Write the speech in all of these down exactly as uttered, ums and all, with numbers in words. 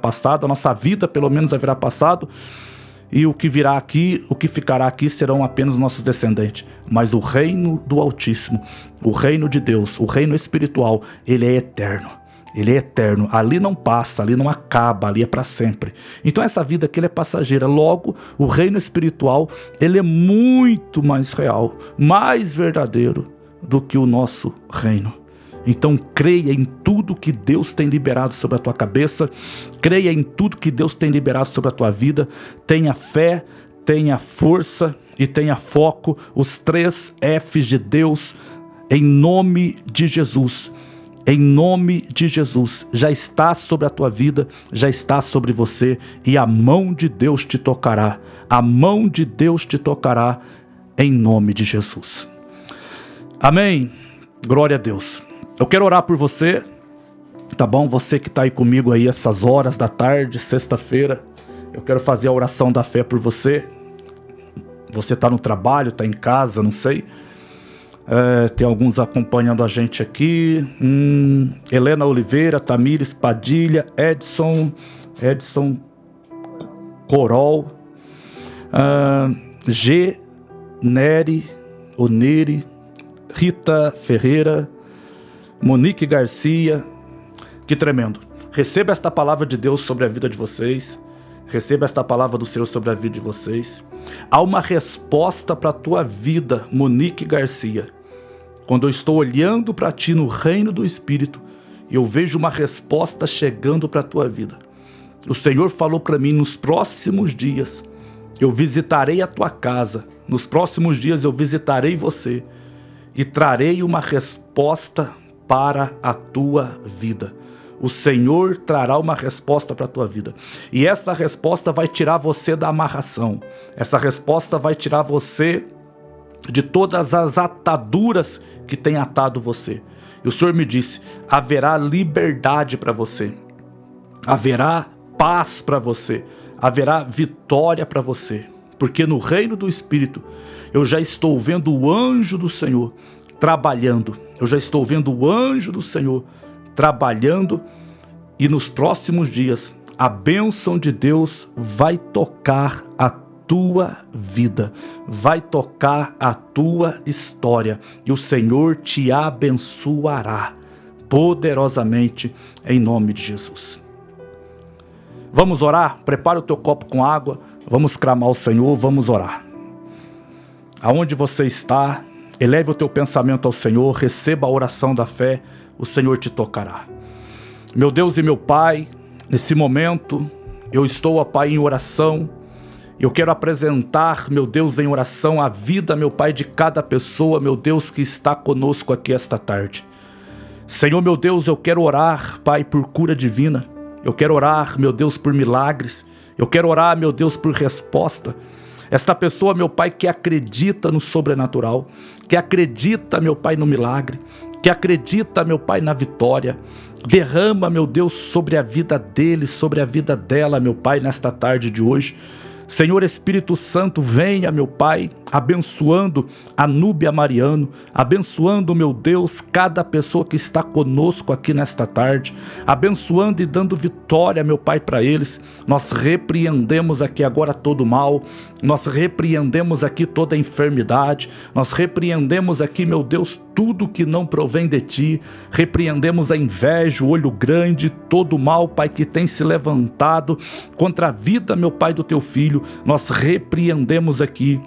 passado, a nossa vida pelo menos haverá passado, e o que virá aqui, o que ficará aqui serão apenas nossos descendentes. Mas o reino do Altíssimo, o reino de Deus, o reino espiritual, ele é eterno. Ele é eterno, ali não passa, ali não acaba, ali é para sempre. Então essa vida aqui ela é passageira, logo o reino espiritual ele é muito mais real, mais verdadeiro do que o nosso reino. Então creia em tudo que Deus tem liberado sobre a tua cabeça, creia em tudo que Deus tem liberado sobre a tua vida, tenha fé, tenha força e tenha foco, os três F's de Deus, em nome de Jesus. Em nome de Jesus, já está sobre a tua vida, já está sobre você, e a mão de Deus te tocará, a mão de Deus te tocará, em nome de Jesus. Amém? Glória a Deus. Eu quero orar por você, tá bom? Você que está aí comigo aí essas horas da tarde, sexta-feira, eu quero fazer a oração da fé por você. Você está no trabalho, está em casa, não sei. É, tem alguns acompanhando a gente aqui. Hum, Helena Oliveira, Tamires Padilha, Edson, Edson Corol, uh, G, Nery, Oneri, Rita Ferreira, Monique Garcia. Que tremendo. Receba esta palavra de Deus sobre a vida de vocês. Receba esta palavra do Senhor sobre a vida de vocês. Há uma resposta para a tua vida, Monique Garcia. Quando eu estou olhando para ti no reino do Espírito, eu vejo uma resposta chegando para a tua vida. O Senhor falou para mim, nos próximos dias, eu visitarei a tua casa. Nos próximos dias eu visitarei você e trarei uma resposta para a tua vida. O Senhor trará uma resposta para a tua vida. E essa resposta vai tirar você da amarração. Essa resposta vai tirar você de todas as ataduras que tem atado você. E o Senhor me disse, haverá liberdade para você. Haverá paz para você. Haverá vitória para você. Porque no reino do Espírito, eu já estou vendo o anjo do Senhor trabalhando. Eu já estou vendo o anjo do Senhor trabalhando, e nos próximos dias a bênção de Deus vai tocar a tua vida, vai tocar a tua história, e o Senhor te abençoará poderosamente em nome de Jesus. Vamos orar? Prepara o teu copo com água, vamos clamar ao Senhor, vamos orar. Aonde você está, eleve o teu pensamento ao Senhor, receba a oração da fé, o Senhor te tocará. Meu Deus e meu Pai, nesse momento, eu estou, ó Pai, em oração. Eu quero apresentar, meu Deus, em oração, a vida, meu Pai, de cada pessoa, meu Deus, que está conosco aqui esta tarde. Senhor, meu Deus, eu quero orar, Pai, por cura divina. Eu quero orar, meu Deus, por milagres. Eu quero orar, meu Deus, por resposta. Esta pessoa, meu Pai, que acredita no sobrenatural, que acredita, meu Pai, no milagre, que acredita, meu Pai, na vitória. Derrama, meu Deus, sobre a vida dele, sobre a vida dela, meu Pai, nesta tarde de hoje. Senhor Espírito Santo, venha, meu Pai, abençoando a Núbia Mariano, abençoando, meu Deus, cada pessoa que está conosco aqui nesta tarde, abençoando e dando vitória, meu Pai, para eles. Nós repreendemos aqui agora todo o mal, nós repreendemos aqui toda a enfermidade, nós repreendemos aqui, meu Deus, tudo que não provém de Ti, repreendemos a inveja, o olho grande, todo o mal, Pai, que tem se levantado contra a vida, meu Pai, do Teu Filho. Nós repreendemos aqui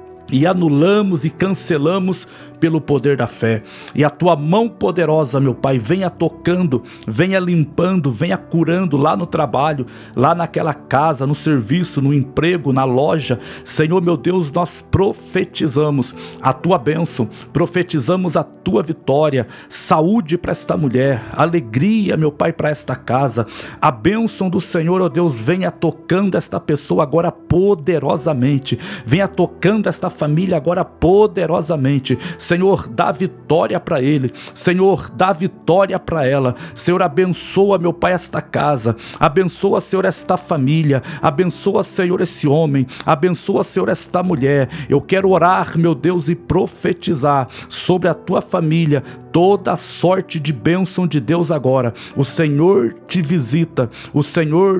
e anulamos e cancelamos pelo poder da fé. E a Tua mão poderosa, meu Pai, venha tocando, venha limpando, venha curando lá no trabalho, lá naquela casa, no serviço, no emprego, na loja. Senhor, meu Deus, nós profetizamos a Tua bênção, profetizamos a Tua vitória, saúde para esta mulher, alegria, meu Pai, para esta casa. A bênção do Senhor, ó Deus, venha tocando esta pessoa agora poderosamente, venha tocando esta família agora poderosamente. Senhor, dá vitória para ele. Senhor, dá vitória para ela. Senhor, abençoa, meu Pai, esta casa. Abençoa, Senhor, esta família. Abençoa, Senhor, esse homem. Abençoa, Senhor, esta mulher. Eu quero orar, meu Deus, e profetizar sobre a tua família toda a sorte de bênção de Deus agora. O Senhor te visita. O Senhor